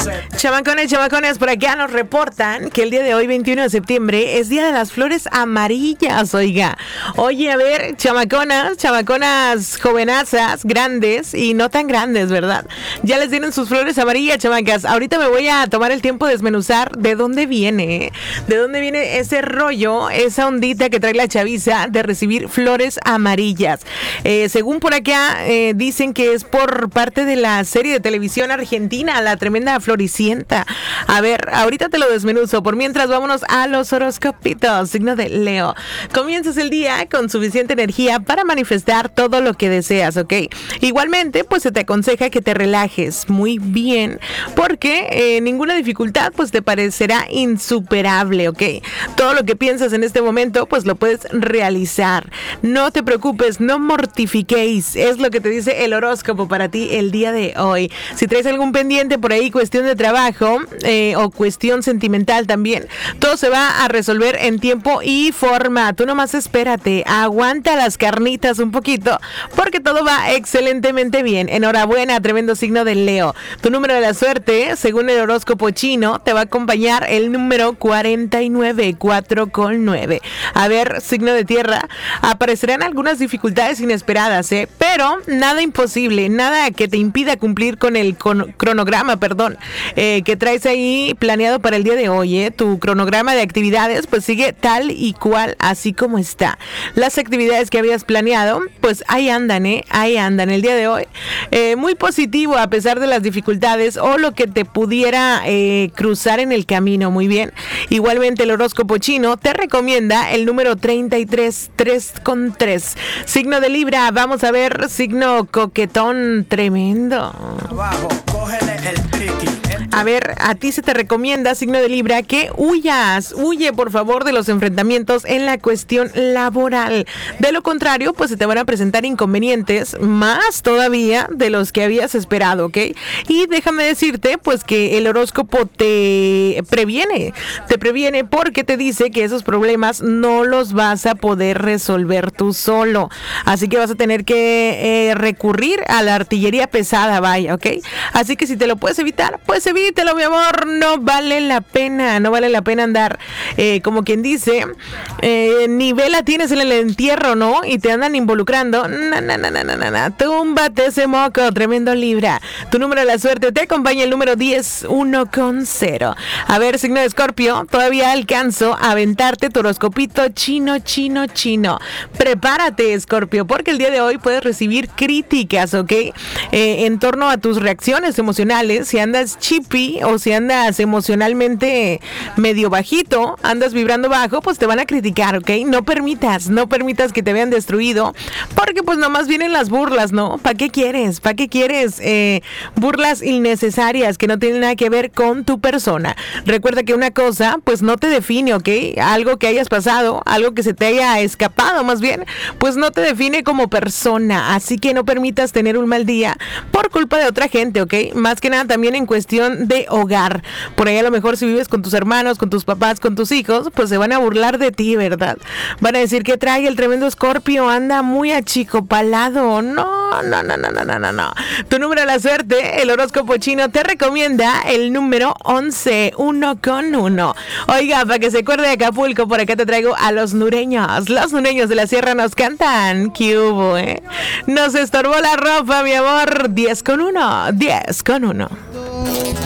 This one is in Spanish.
Chamacones, chamacones, por acá nos reportan que el día de hoy, 21 de septiembre, es Día de las Flores Amarillas, oiga. Oye, a ver, chamaconas, jovenazas, grandes y no tan grandes, ¿verdad? Ya les tienen sus flores amarillas, chamacas. Ahorita me voy a tomar el tiempo de desmenuzar de dónde viene, ese rollo, esa ondita que trae la chaviza de recibir flores amarillas. Según por acá, dicen que es por parte de la serie de televisión argentina, La Tremenda Floricienta. A ver, ahorita te lo desmenuzo. Por mientras, vámonos a los horoscopitos. Signo de Leo. Comienzas el día con suficiente energía para manifestar todo lo que deseas, ¿ok? Igualmente, pues se te aconseja que te relajes muy bien, porque ninguna dificultad pues te parecerá insuperable, ¿ok? Todo lo que piensas en este momento, pues lo puedes realizar. No te preocupes, no mortifiquéis. Es lo que te dice el horóscopo para ti el día de hoy. Si traes algún pendiente por ahí, cuestión de trabajo o cuestión sentimental también, todo se va a resolver en tiempo y forma. Tú nomás espérate, aguanta las carnitas un poquito, porque todo va excelentemente bien. Enhorabuena, tremendo signo de Leo. Tu número de la suerte, según el horóscopo chino, te va a acompañar el número 49, 4 con 9. A ver, signo de tierra, aparecerán algunas dificultades inesperadas, pero nada imposible, nada que te impida cumplir con el cronograma, que traes ahí planeado para el día de hoy. Tu cronograma de actividades pues sigue tal y cual, así como está. Las actividades que habías planeado, pues ahí andan, el día de hoy. Muy positivo a pesar de las dificultades o lo que te pudiera cruzar en el camino. Muy bien. Igualmente el horóscopo chino te recomienda el número 33, 3 con 3. Signo de Libra, vamos a ver, signo coquetón tremendo. Abajo, cógele el triqui. A ver, a ti se te recomienda, signo de Libra, que huye por favor de los enfrentamientos en la cuestión laboral. De lo contrario, pues se te van a presentar inconvenientes más todavía de los que habías esperado, ¿ok? Y déjame decirte, pues que el horóscopo te previene porque te dice que esos problemas no los vas a poder resolver tú solo. Así que vas a tener que recurrir a la artillería pesada, vaya, ¿ok? Así que si te lo puedes evitar, pues evítelo, mi amor. No vale la pena andar, como quien dice, ni vela tienes en el entierro, ¿no? Y te andan involucrando. No. Túmbate ese moco, tremendo Libra. Tu número de la suerte te acompaña el número 10, 1 con 0. A ver, signo de Escorpio, todavía alcanzo a aventarte tu horoscopito chino. Prepárate, Escorpio, porque el día de hoy puedes recibir críticas, ¿ok? En torno a tus reacciones emocionales. Si andas chippy o si andas emocionalmente medio bajito, andas vibrando bajo, pues te van a criticar, ¿ok? No permitas que te vean destruido, porque pues nomás vienen las burlas, ¿no? ¿Para qué quieres? Burlas innecesarias que no tienen nada que ver con tu persona. Recuerda que una cosa, pues no te define, ¿ok? Algo que hayas pasado, algo que se te haya escapado más bien, pues no te define como persona. Así que no permitas tener un mal día por culpa de otra gente, ¿ok? Más que nada también en cuestión de hogar. Por ahí a lo mejor si vives con tus hermanos, con tus papás, con tus hijos, pues se van a burlar de ti, ¿verdad? Van a decir que trae el tremendo Escorpio, anda muy achicopalado. No. Tu número de la suerte, el horóscopo chino te recomienda el número 11, 1 con 1. Oiga, para que se acuerde de Acapulco, por acá te traigo a los nureños. Los nureños de la sierra nos cantan. ¿Qué hubo, Nos estorbó la ropa, mi amor. 10 con 1.